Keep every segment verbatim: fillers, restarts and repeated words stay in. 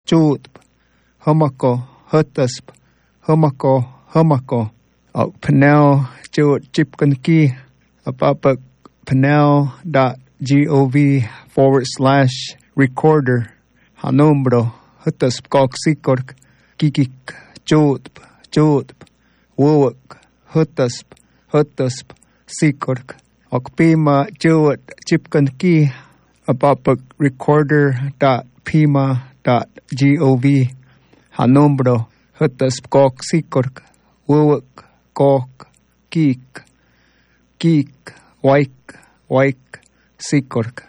Chut, Humako, Hutusp, Humako, Humako, Og Panel, Chut Chipkanki, Apapuk Panel dot gov forward slash recorder, Hanumbro, Hutusp Koksikork, Kikik, Chutp, Chutp, Wowak, Hutusp, Hutusp, Sikork, Og Pima Chut Chipkanki, Apapuk recorder dot pima dot gov, Hanumbro, Hutusp Koksikork, Wowak, Kok, Kik, Kik, Waik, Waik, Sikork.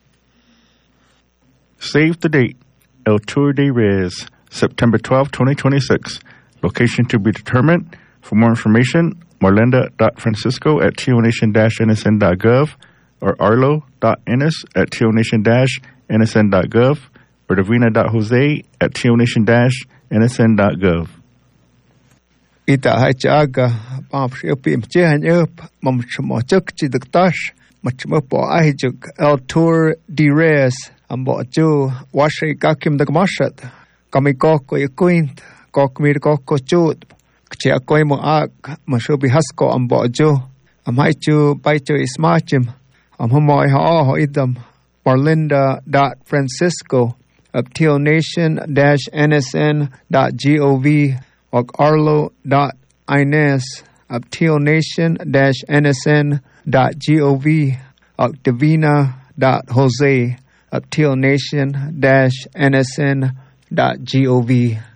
Save the date. El Tour de Reyes, September twelfth, twenty twenty-six. Location to be determined. For more information, marlenda dot francisco at teonation dash n s n dot gov or arlo dot ennis at teonation dash n s n dot gov or davina dot jose at teonation dash n s n dot gov. Ita hachaga, Pamshiopi Mchihan up, Mamchmochuk Chiduktash, Machmopo Ahijuk, El Tour de Reyes, Amboju, Washi Kakim the Gmashat, Kamikoko Yakuint, Kokmir Koko Chut, Chiakoimo Ak, Mashubi Hasko, Amboju, Amaichu Baichu Ismachim, Amhumoi Hao Idam, Marlinda dot Francisco, Uptilnation dash N S N dot gov, or arlo dot ines, Uptilnation dash N S N dot gov, or davina dot jose, Uptilnation dash N S N dot gov.